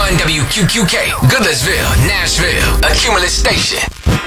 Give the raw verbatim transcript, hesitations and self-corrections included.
one W Q Q K, Goodlettsville, Nashville, a Cumulus station.